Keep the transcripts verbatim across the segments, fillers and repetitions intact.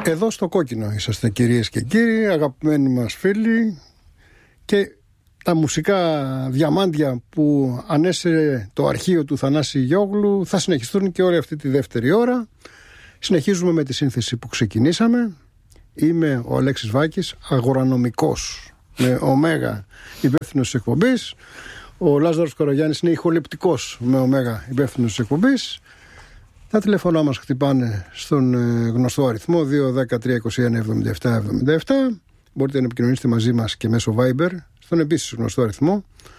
Εδώ στο κόκκινο είσαστε, κυρίες και κύριοι, αγαπημένοι μας φίλοι, και τα μουσικά διαμάντια που ανέσαιρε το αρχείο του Θανάση Γιόγλου θα συνεχιστούν και όλη αυτή τη δεύτερη ώρα. Συνεχίζουμε με τη σύνθεση που ξεκινήσαμε. Είμαι ο Αλέξης Βάκης, αγορανομικός με ωμέγα, υπεύθυνος της εκπομπής. Ο Λάζαρος Καρογιάννης είναι ηχοληπτικός με ωμέγα, υπεύθυνος της εκπομπής. Τα τηλέφωνά μας χτυπάνε στον γνωστό αριθμό δύο ένα μηδέν τρία δύο ένα εβδομήντα επτά εβδομήντα επτά. Μπορείτε να επικοινωνήσετε μαζί μας και μέσω Viber, στον επίσης γνωστό αριθμό.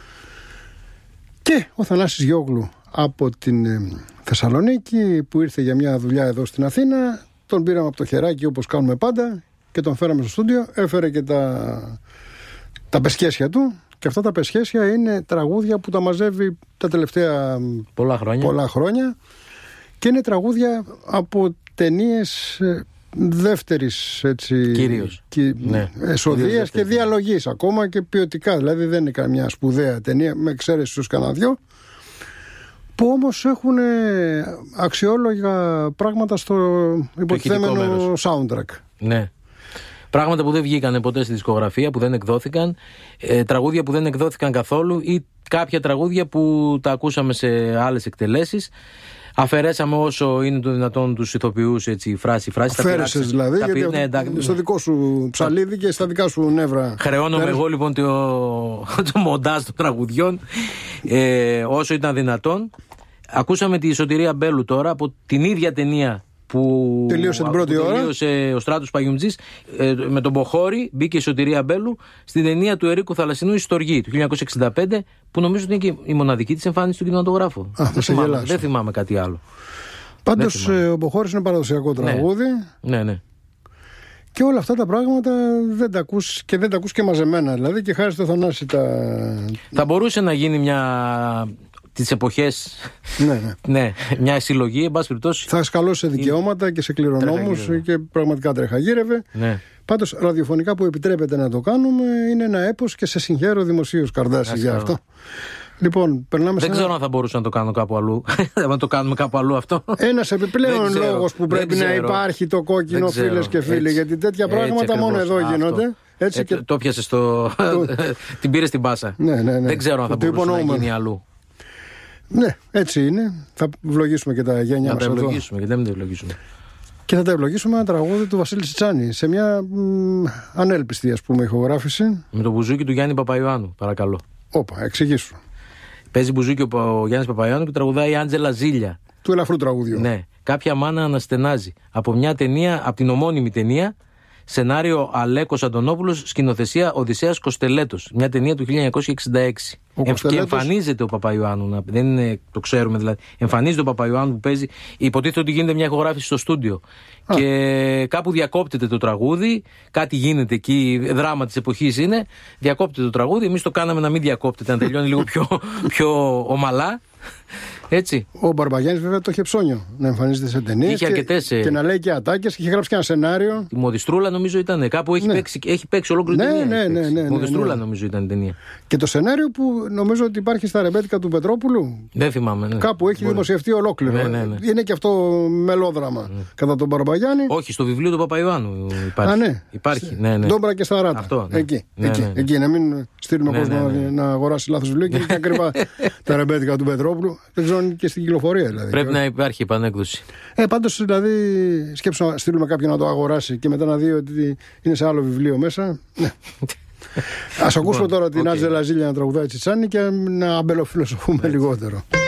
Και ο Θανάσης Γιόγλου από την Θεσσαλονίκη, που ήρθε για μια δουλειά εδώ στην Αθήνα, τον πήραμε από το χεράκι όπως κάνουμε πάντα και τον φέραμε στο στούντιο. Έφερε και τα, τα πεσχέσια του. Και αυτά τα πεσχέσια είναι τραγούδια που τα μαζεύει τα τελευταία πολλά χρόνια. πολλά χρόνια. Και είναι τραγούδια από ταινίες δεύτερης, έτσι, κυρίως, και, ναι, εσοδείας και διαλογής ακόμα και ποιοτικά. Δηλαδή δεν είναι καμιά σπουδαία ταινία, με εξαίρεση στους κανένα δυο, που όμως έχουν αξιόλογα πράγματα στο υποτιθέμενο soundtrack. Ναι. Πράγματα που δεν βγήκαν ποτέ στη δισκογραφία, που δεν εκδόθηκαν, ε, τραγούδια που δεν εκδόθηκαν καθόλου, ή κάποια τραγούδια που τα ακούσαμε σε άλλες εκτελέσεις. Αφαιρέσαμε όσο είναι το δυνατόν τους ηθοποιούς, έτσι, φράση-φράση. Αφαίρεσες δηλαδή, τα γιατί ναι, τα... στο δικό σου ψαλίδι και στα δικά σου νεύρα. Χρεώνομαι Πέρας... εγώ λοιπόν το, το μοντάζ των τραγουδιών, ε, όσο ήταν δυνατόν. Ακούσαμε τη Σωτηρία Μπέλου τώρα από την ίδια ταινία που τελείωσε την πρώτη ώρα. Τελείωσε ο Στράτος Παγιουμτζής, ε, με τον Μποχώρη μπήκε η Σωτηρία Μπέλου στην ταινία του Ερίκου Θαλασσινού, η Στοργή, του χίλια εννιακόσια εξήντα πέντε, που νομίζω ότι είναι και η μοναδική της εμφάνιση του κινηματογράφου. Α, δεν, θυμάμαι, δεν θυμάμαι κάτι άλλο. Πάντως ε, ο Μποχώρης είναι παραδοσιακό τραγούδι. Ναι, ναι, ναι. Και όλα αυτά τα πράγματα δεν τα ακούς, και δεν τα ακούς και μαζεμένα. Δηλαδή, και χάρη στο Θανάση τα... Θα μπορούσε να γίνει μια... τις εποχές, ναι, ναι. ναι, μια συλλογή, εν πάση περιπτώσει. Θα σκαλώσει σε δικαιώματα και σε κληρονόμους και πραγματικά τρεχαγύρευε. Ναι. Πάντως, ραδιοφωνικά που επιτρέπεται να το κάνουμε, είναι ένα έπος και σε συγχαίρω δημοσίως, Καρδάση, για αυτό. Λοιπόν, περνάμε. Δεν σε ξέρω ένα... αν θα μπορούσα να το κάνω κάπου αλλού. Να το κάνουμε κάπου αλλού αυτό. Ένας επιπλέον λόγος που πρέπει να υπάρχει το κόκκινο, φίλες και φίλοι. Έτσι, γιατί τέτοια πράγματα έτσι, μόνο εδώ γίνονται. Έτσι, ε, και... Το πιάσε στο. Την πήρε στην πάσα. Ναι, ναι, ναι. Δεν ξέρω αν θα μπορούσε να γίνει αλλού. Ναι, έτσι είναι. Θα ευλογήσουμε και τα γένια μας. Θα τα ευλογήσουμε και δεν τα ευλογήσουμε. Και θα τα ευλογήσουμε ένα τραγούδι του Βασίλη Τσιτσάνη σε μια μ, ανέλπιστη, ας πούμε, ηχογράφηση. Με το μπουζούκι του Γιάννη Παπαϊωάννου, παρακαλώ. Όπα, εξηγήσου. Παίζει μπουζούκι ο, ο Γιάννης Παπαϊωάννου και τραγουδάει η Άντζελα Ζήλια. Του ελαφρού τραγουδιού. Ναι. Κάποια μάνα αναστενάζει. Από μια ταινία, από την ομώνυμη ταινία. Σενάριο Αλέκος Αντωνόπουλος, σκηνοθεσία Οδυσσέας Κοστελέτος. Μια ταινία του χίλια εννιακόσια εξήντα έξι. Ο Και εμφανίζεται ο Παπαϊωάννου, δεν είναι, το ξέρουμε δηλαδή. Εμφανίζεται ο Παπαϊωάννου που παίζει. Υποτίθεται ότι γίνεται μια ηχογράφηση στο στούντιο. Α. Και κάπου διακόπτεται το τραγούδι, κάτι γίνεται εκεί, δράμα της εποχής είναι. Διακόπτεται το τραγούδι. Εμείς το κάναμε να μην διακόπτεται, να τελειώνει λίγο πιο, πιο ομαλά. Έτσι. Ο Μπαρμπαγιάννης βέβαια το είχε ψώνιο να εμφανίζεται σε ταινίες και, αρκετές, και να λέει και ατάκες και είχε γράψει και ένα σενάριο. Η Μοδιστρούλα νομίζω ήταν. Κάπου έχει, ναι. παίξει, έχει παίξει ολόκληρη ναι, ταινία. Ναι, ναι, ναι, ναι, ναι, Μοδιστρούλα ναι. νομίζω ήταν η ταινία. Και το σενάριο που νομίζω ότι υπάρχει στα ρεμπέτικα του Πετρόπουλου. Δεν θυμάμαι. Ναι. Κάπου έχει Μπορεί. δημοσιευτεί ολόκληρο. Ναι, ναι, ναι. Είναι και αυτό μελόδραμα ναι. κατά τον Μπαρμπαγιάννη. Όχι, στο βιβλίο του Παπαϊωάννου υπάρχει. Α, ναι. Υπάρχει. Ναι, ναι. Ντόμπρα και Σταράτα. Αυτό, ναι. Εκεί, ναι, εκεί, ναι, ναι. εκεί. Να μην στείλουμε ναι, κόσμο ναι, ναι. να αγοράσει λάθος βιβλίο και είναι ακριβά τα ρεμπέτικα του Πετρόπουλου. Δεν ξέρω αν και στην κυκλοφορία δηλαδή. Πρέπει να υπάρχει επανέκδοση. Ε, πάντως δηλαδή σκέψου να στείλουμε κάποιον να το αγοράσει και μετά να δει ότι είναι σε άλλο βιβλίο μέσα. Ναι. Ας ακούσουμε τώρα την Άντζελα Ζήλια να τραγουδάει Τσιτσάνη και να αμπελοφιλοσοφούμε λιγότερο.